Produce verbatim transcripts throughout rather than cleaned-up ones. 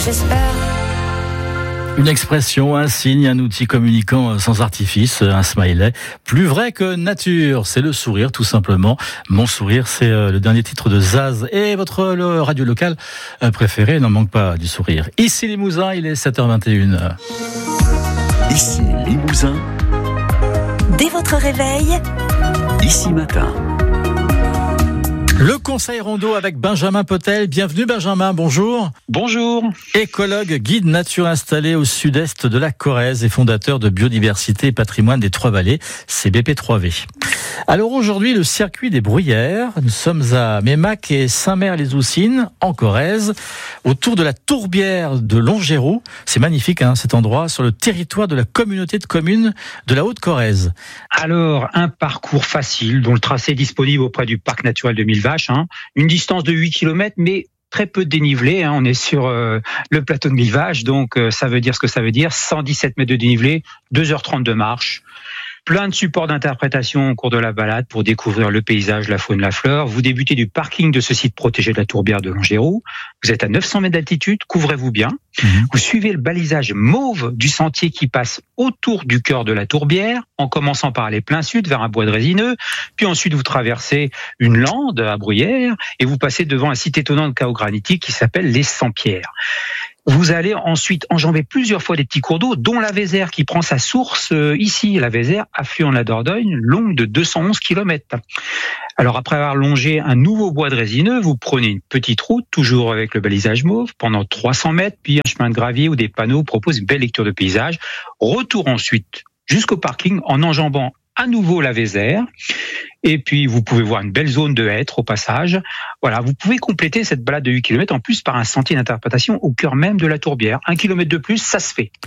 J'espère. Une expression, un signe, un outil communiquant sans artifice, un smiley. Plus vrai que nature, c'est le sourire tout simplement. Mon sourire, c'est le dernier titre de Zaz. Et votre le radio local préféré n'en manque pas du sourire. Ici Limousin, il est sept heures vingt et une. Ici Limousin. Dès votre réveil, Ici Matin. Le Conseil Rondo avec Benjamin Potel. Bienvenue Benjamin, bonjour. Bonjour. Écologue, guide nature installé au sud-est de la Corrèze et fondateur de Biodiversité et Patrimoine des Trois-Vallées, c'est B P trois V. Alors aujourd'hui, le circuit des Bruyères. Nous sommes à Mémac et Saint-Mère-les-Oussines, en Corrèze, autour de la tourbière de Longéroux. C'est magnifique hein, cet endroit, sur le territoire de la communauté de communes de la Haute-Corrèze. Alors, un parcours facile dont le tracé est disponible auprès du parc naturel de Mille Vaches. Hein. Une distance de huit kilomètres, mais très peu de dénivelé. Hein. On est sur euh, le plateau de Mille Vaches, donc euh, ça veut dire ce que ça veut dire. cent dix-sept mètres de dénivelé, deux heures trente de marche. Plein de supports d'interprétation au cours de la balade pour découvrir le paysage, la faune, la flore. Vous débutez du parking de ce site protégé de la tourbière de Longéroux. Vous êtes à neuf cents mètres d'altitude, couvrez-vous bien. Mmh. Vous suivez le balisage mauve du sentier qui passe autour du cœur de la tourbière, en commençant par aller plein sud vers un bois de résineux. Puis ensuite, vous traversez une lande à Bruyères et vous passez devant un site étonnant de chaos granitique qui s'appelle les Cent-Pierres. Vous allez ensuite enjamber plusieurs fois des petits cours d'eau, dont la Vézère qui prend sa source ici. La Vézère, affluent de la Dordogne, longue de deux cent onze kilomètres. Alors après avoir longé un nouveau bois de résineux, vous prenez une petite route, toujours avec le balisage mauve, pendant trois cents mètres, puis un chemin de gravier où des panneaux proposent une belle lecture de paysage. Retour ensuite jusqu'au parking en enjambant à nouveau la Vézère. Et puis, vous pouvez voir une belle zone de hêtres au passage. Voilà, vous pouvez compléter cette balade de huit kilomètres en plus par un sentier d'interprétation au cœur même de la tourbière. Un kilomètre de plus, ça se fait.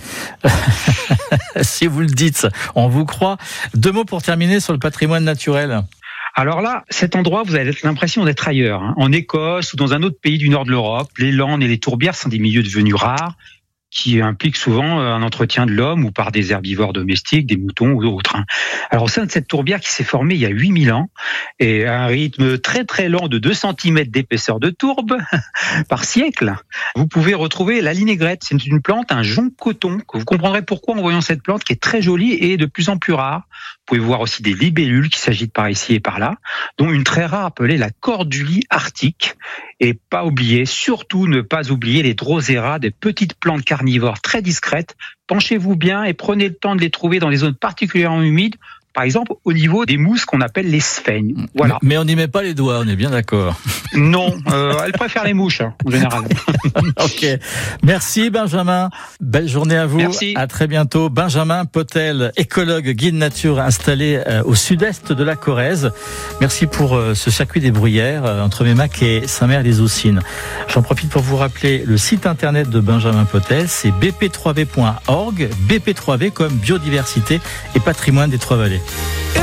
Si vous le dites, on vous croit. Deux mots pour terminer sur le patrimoine naturel. Alors là, cet endroit, vous avez l'impression d'être ailleurs. Hein. En Écosse ou dans un autre pays du nord de l'Europe, les landes et les tourbières sont des milieux devenus rares, qui implique souvent un entretien de l'homme ou par des herbivores domestiques, des moutons ou d'autres. Alors au sein de cette tourbière qui s'est formée il y a huit mille ans, et à un rythme très très lent de deux centimètres d'épaisseur de tourbe par siècle, vous pouvez retrouver la linaigrette. C'est une plante, un jonc coton, que vous comprendrez pourquoi en voyant cette plante qui est très jolie et de plus en plus rare. Vous pouvez voir aussi des libellules qui s'agitent par ici et par là, dont une très rare appelée la cordulie arctique. Et pas oublier, surtout ne pas oublier les drosera, des petites plantes carnivores très discrètes. Penchez-vous bien et prenez le temps de les trouver dans les zones particulièrement humides, par exemple au niveau des mousses qu'on appelle les sphènes. Voilà. Mais on n'y met pas les doigts, on est bien d'accord. Non, euh, elle préfère les mouches hein, en général. Ok, merci Benjamin. Belle journée à vous. Merci. À très bientôt. Benjamin Potel, écologue, guide nature installé euh, au sud-est de la Corrèze. Merci pour euh, ce circuit des Bruyères euh, entre Mémac et Saint-Mère-les-Oussines. J'en profite pour vous rappeler le site internet de Benjamin Potel, c'est b p trois v point org. B P trois V comme biodiversité et patrimoine des Trois-Vallées.